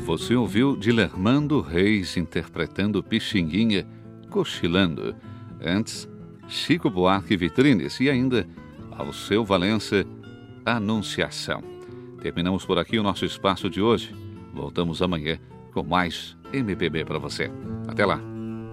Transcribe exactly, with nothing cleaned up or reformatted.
Você ouviu Dilermando Reis interpretando Pixinguinha, Cochilando. Antes, Chico Buarque Vitrines e ainda Alceu Valença, Anunciação. Terminamos por aqui o nosso espaço de hoje. Voltamos amanhã com mais M P B para você. Até lá.